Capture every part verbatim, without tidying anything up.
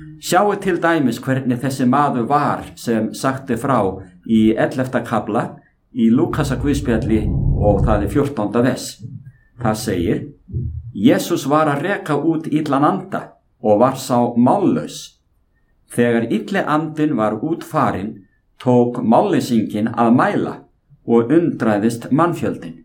Sjáu til dæmis hvernig þessi maður var sem sagti frá í ellefta kafla í Lúkasar guðspjalli og það er fjórtánda vers. Það segir: Jesús var að reka út illan anda og var sá mállaus. Þegar illi andinn var út farinn, tók málleysinginn að mæla og undraðist mannfjöldin.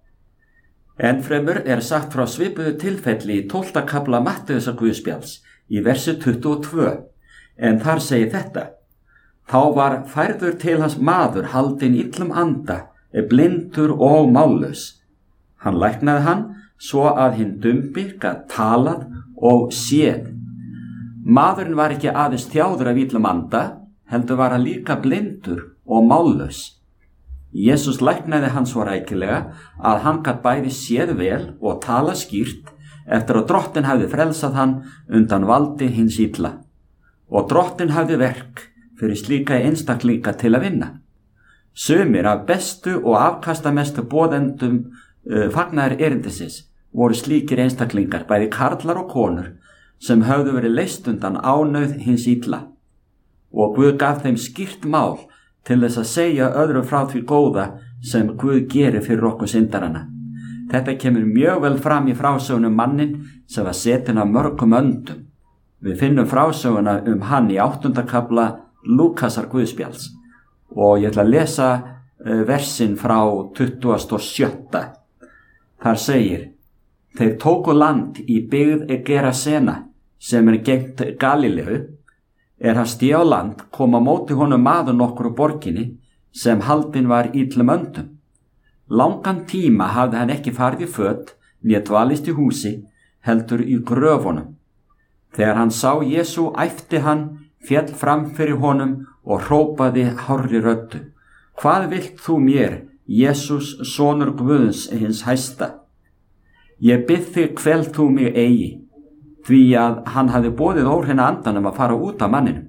Ennfremur er sagt frá svipuðu tilfelli í tólfta kafla Mattheusar guðspjalls í versi tuttugu og tvö, en þar segir þetta: Þá var færður til hans maður haldinn illum anda, blindur og mállaus. Hann læknaði hann svo að hinn dumbi gat talað og séð. Maðurinn var ekki aðeins þjáður af illum anda, heldur var hann líka blindur og mállaus. Jesús læknaði hann svo rækilega að hann gat bæði séð vel og tala skýrt eftir að Drottinn hafði frelsað hann undan valdi hins illa. Og Drottinn hafði verk fyrir slíka einstaklinga til að vinna. Sumir af bestu og afkastamestu boðendum uh, fagnaðar erindisins voru slíkir einstaklingar, bæði karlar og konur, sem höfðu verið leyst undan ánauð hins illa. Og Guð gaf þeim skýrt mál til þess að segja öðrum frá því góða sem Guð gerir fyrir okkur syndarana. Þetta kemur mjög vel fram í frásögunum mannin sem var setinn af mörgum öndum. Við finnum frásöguna um hann í áttunda kafla Lúkasar guðspjalls og ég ætla að lesa versin frá tuttugasta og sjötta. Þar segir: Þeir tóku land í byggð Gerasena sem er gegnt Galileu. Er hann stigi á land, kom á móti honum maður nokkur úr borginni sem haldinn var illum öndum. Langan tíma hafði hann ekki farið í föt, né dvalist í húsi, heldur í gröfunum. Þegar hann sá Jesú æpti hann, féll fram fyrir honum og hrópaði hárri röddu: Hvað vilt þú mér, Jesús, sonur Guðs hins hæsta? Ég bið þig, kvel þú mig eigi, því að hann hafði boðið óhreina andanum að fara út af manninum.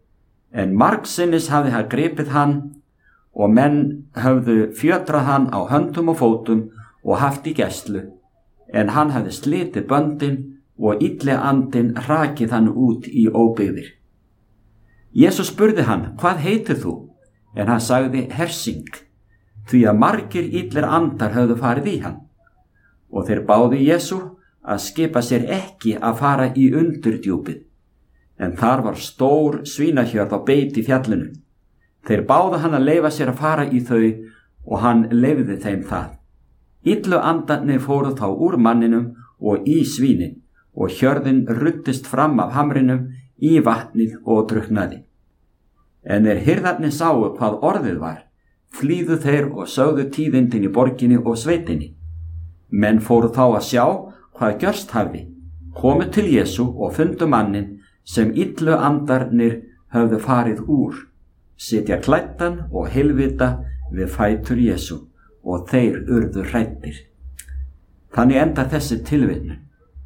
En margsinnis hafði hann gripið hann og menn höfðu fjötrað hann á höndum og fótum og haft í gæslu, en hann hafði slitið böndin og illi andinn hrakið hann út í óbyggðir. Jesús spurði hann: Hvað heitir þú? En hann sagði: Hersing, því að margir illir andar höfðu farið í hann. Og þeir báðu Jesú að skipa sér ekki að fara í undurdjúpið, en þar var stór svínahjörð á beit í fjallinu. Þeir báðu hann að leyfa sér að fara í þau og hann leyfði þeim það. Illu andarnir fóru þá úr manninum og í svínin og hjörðin ruddist fram af hamrinum í vatnið og drukknaði. En þeir hirðarnir sáu hvað orðið var, flýðu þeir og sögðu tíðindin í borginni og sveitinni. Menn fóru þá að sjá hvað gjörst hafði, komu til Jesú og fundu mannin sem illu andarnir höfðu farið úr, sitja klæddan og heilvita við fætur Jesú, og þeir urðu hræddir. Þannig endar þessi tilvitnun.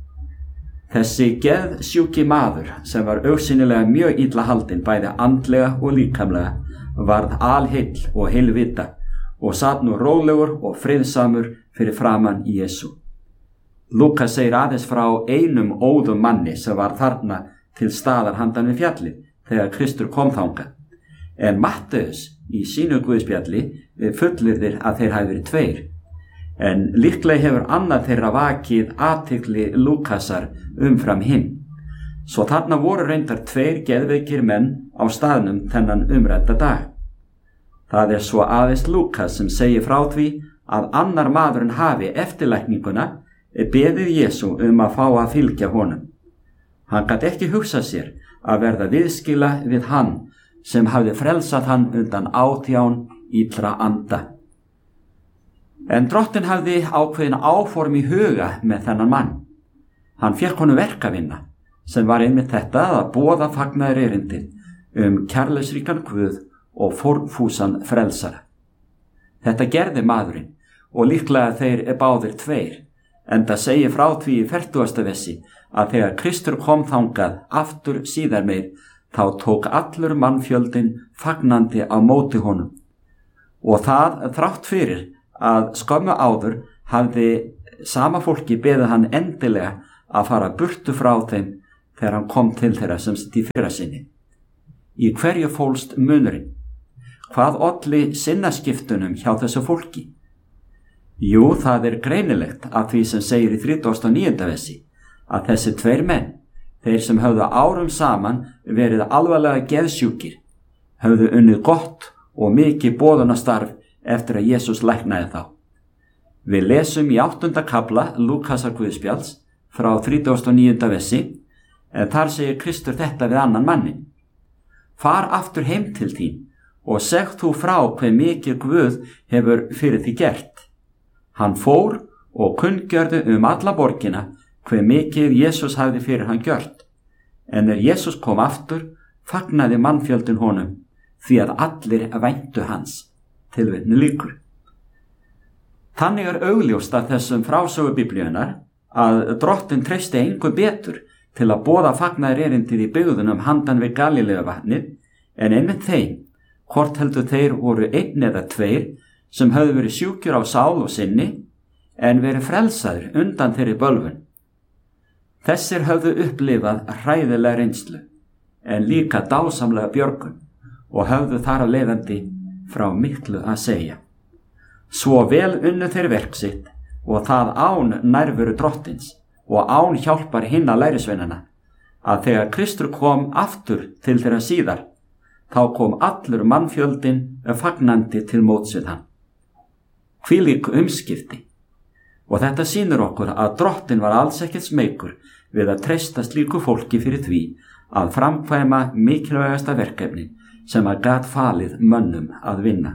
Þessi geðsjúki maður sem var augsýnilega mjög illa haldinn bæði andlega og líkamlega varð alheill og heilvita og sat nú rólegur og friðsamur fyrir framan Jesú. Lúkas segir aðeins frá einum óðum manni sem var þarna til staðar handan við fjallið þegar Kristur kom þangað. En Mattheus í sínu guðspjalli fullyrðir að þeir hafi verið tveir. En líklega hefur annað þeirra vakið athygli Lúkasar umfram hinn. Svo þarna voru reyndar tveir geðveikir menn á staðnum þennan umrædda dag. Það er svo aðeins Lúkas sem segir frá því að annar maðurinn hafi eftirlækninguna beðið Jesú um að fá að fylgja honum. Hann gat ekki hugsað sér að verða viðskila við hann sem hafði frelsað hann undan átján illra anda. En Drottinn hafði ákveðin áform í huga með þennan mann. Hann fékk honum verkavinna sem var einmitt þetta að boða fagnaðar erindið um kærleiksríkan Guð og fórnfúsan frelsara. Þetta gerði maðurinn og líklega þeir er báðir tveir, enda segir frá því í fertugasta versi að þegar Kristur kom þangað aftur síðar meir, þá tók allur mannfjöldin fagnandi á móti honum. Og það þrátt fyrir að skömmu áður hafði sama fólki beðið hann endilega að fara burtu frá þeim þegar hann kom til þeirra sem sitt í fyrra sinni. Í hverju fólst munurinn? Hvað olli sinnaskiptunum hjá þessu fólki? Jú, það er greinilegt af því sem segir í þrítugasta og níunda versi að þessi tveir menn, þeir sem höfðu árum saman verið alvarlega geðsjúkir, höfðu unnið gott og mikið boðunastarf eftir að Jesús læknaði þá. Við lesum í áttunda kafla Lúkasar guðspjalls frá þrítugasta og níunda versi, en þar segir Kristur þetta við annan mannin: Far aftur heim til þín og segð þú frá hve mikið Guð hefur fyrir því gert. Hann fór og kunngjörði um alla borgina hve mikið Jesús hafði fyrir hann gjört. En er Jesús kom aftur, fagnaði mannfjöldin honum, því að allir væntu hans. Tilvitnun lýkur. Þannig er augljóst að þessum frásögu Biblíunnar að Drottinn treysti engu betur til að boða fagnaðar erindið í byggðunum handan við Galíleuvatnið en einmitt þeim, hvort heldur þeir voru einn eða tveir sem höfðu verið sjúkjur á sál og sinni en verið frelsaðir undan þeirri bölvun. Þessir höfðu upplifað hræðilega reynslu en líka dásamlega björgun og höfðu þar af leiðandi frá miklu að segja. Svo vel unnu þeir verk sitt og það án nærveru Drottins og án hjálpar hinna lærisveinana að þegar Kristur kom aftur til þeirra síðar, þá kom allur mannfjöldin fagnandi til móts við hann. Hvílík umskipti. Og þetta sýnir okkur að Drottinn var alls ekkert smeykur við að treysta slíku fólki fyrir því að framkvæma mikilvægasta verkefni sem að gat falið mönnum að vinna.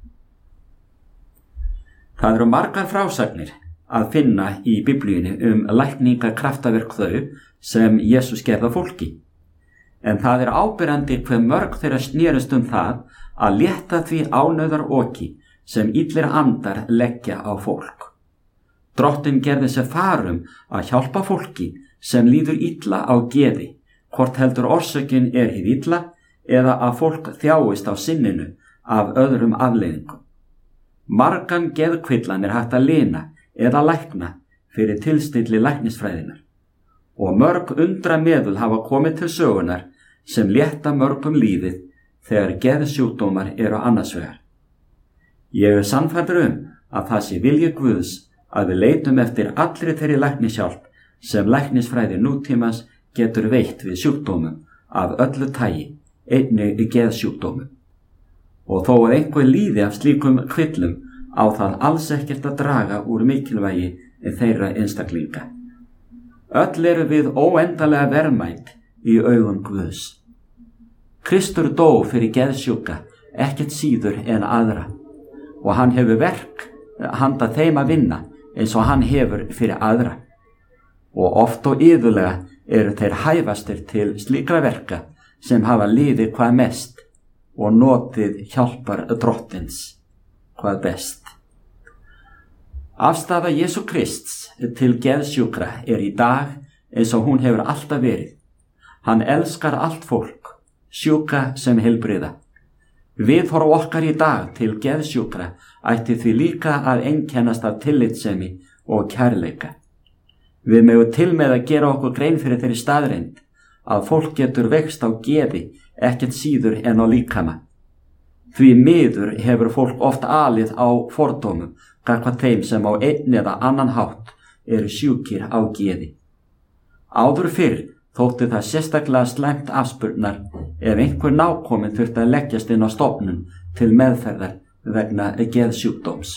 Það eru margar frásagnir að finna í Biblíunni um lækningakraftaverk þau sem Jesús gerði fólki. En það er áberandi hve mörg þeirra snerust um það að létta því ánauðar oki sem illir andar leggja á fólk. Drottinn gerði sér farum að hjálpa fólki sem líður illa á geði, hvort heldur orsökin er hið illa eða að fólk þjáist á sinninu af öðrum afleiðingum. Margan geðkvillan er hægt að lina eða lækna fyrir tilstilli læknisfræðinar og mörg undra meðul hafa komið til sögunar sem létta mörgum lífið þegar geðsjúkdómar eru annars vegar. Ég er sannfærður um að það sé vilji Guðs að við leitum eftir allri þeirri læknishjálp sem læknisfræði nútímans getur veitt við sjúkdómum af öllu tagi, einnig í geðsjúkdómum. Og þó að einhver líði af slíkum kvillum á það alls ekkert að draga úr mikilvægi þeirra einstaklinga. Öll eru við óendalega verðmæt í augum Guðs. Kristur dó fyrir geðsjúka, ekkert síður en aðra, og hann hefur verk handa þeim að vinna eins og hann hefur fyrir aðra. Og oft og iðulega eru þeir hæfastir til slíkra verka sem hafa liðið hvað mest og notið hjálpar Drottins hvað best. Afstaða Jesú Krists til geðsjúkra er í dag eins og hún hefur alltaf verið. Hann elskar allt fólk, sjúka sem heilbrigða. Viðhorf okkar í dag til geðsjúkra ætti því líka að einkennast af tillitssemi og kærleika. Við megum til með að gera okkur grein fyrir þeirri staðreynd að fólk getur veikst á geði ekkert síður en á líkama. Því miður hefur fólk oft alið á fordómum gagnvart þeim sem á einn eða annan hátt eru sjúkir á geði. Áður fyrr þótti það sérstaklega slæmt afspurnar ef einhver nákominn þurfti að leggjast inn á stofnun til meðferðar vegna geðsjúkdóms.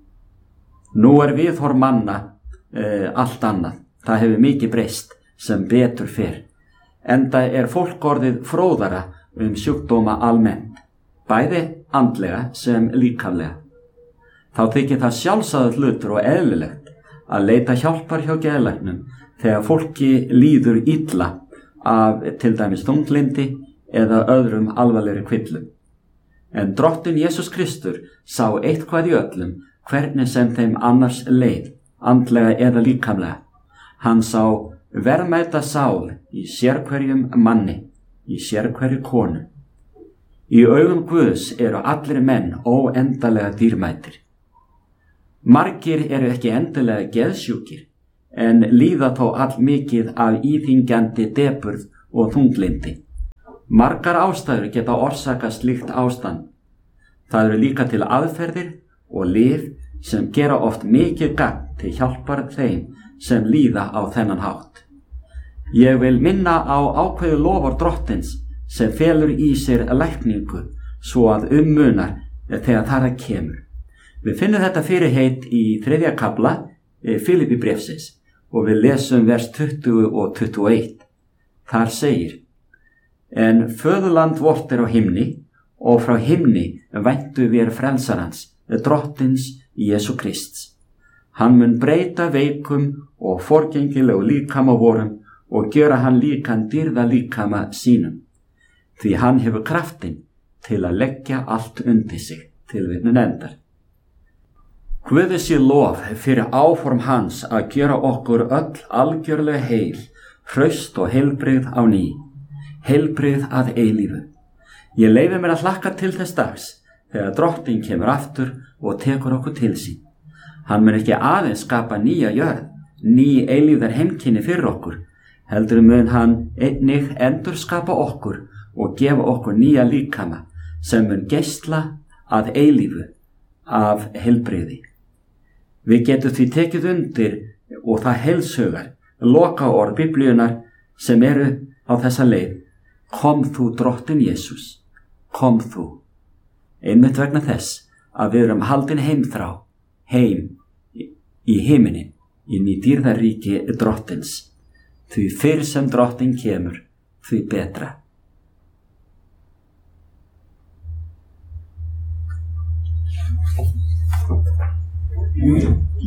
Nú er viðhorf manna e, allt annað. Það hefur mikið breyst sem betur fyrr, enda er fólk orðið fróðara um sjúkdóma almennt, bæði andlega sem líkamlega. Þá þykir það sjálfsagður hlutur og eðlilegt að leita hjálpar hjá geðlæknum þegar fólki líður illa af til dæmis þunglindi eða öðrum alvarlegri kvillum. En Drottinn Jesús Kristur sá eitthvað í öllum hvernig sem þeim annars leið, andlega eða líkamlega. Hann sá verðmæta sál í sérhverjum manni, í sérhverju konu. Í augum Guðs eru allir menn óendalega dýrmætir. Margir eru ekki endilega geðsjúkir, en líða þó all mikið af íþyngjandi depurð og þunglindi. Margar ástæður geta orsakað slíkt ástand. Það eru líka til aðferðir og lyf sem gera oft mikið gagn til hjálpar þeim sem líða á þennan hátt. Ég vil minna á ákveðu lofar Drottins sem felur í sér lækningu svo að ummunar þegar þar að kemur. Við finnum þetta fyrirheit í þriðja kafla Filipi bréfsins og við lesum vers tuttugu og tuttugu og eitt. Þar segir: En föðurland vort er á himni, og frá himni væntu við frelsarans, Drottins Jesú Krists. Hann mun breyta veikum og forgengilegu líkama vorum og gjöra hann líkan dýrða líkama sínum, því hann hefur kraftin til að leggja allt undir sig. Tilvitnun endar. Guði sé lof fyrir áform hans að gjöra okkur öll algjörlega heil, hraust og heilbrigð á ný, heilbrigð að eilífu. Ég leyfi mér að hlakka til þess dags þegar Drottinn kemur aftur og tekur okkur til sín. Hann mun ekki aðeins skapa nýja jörð, ný eilífðar heimkynni fyrir okkur, heldur mun hann einnig endurskapa okkur og gefa okkur nýja líkama sem mun geisla að eilífu af heilbrigði. Við getum því tekið undir og það heilshugar lokaorð Biblíunnar sem eru á þessa leið: Kom þú Drottinn Jesús, kom þú. Einmitt vegna þess að við erum haldin heimþrá, heim í himinin, inn í dýrðaríki Drottins. Því fyrr sem Drottinn kemur, því betra.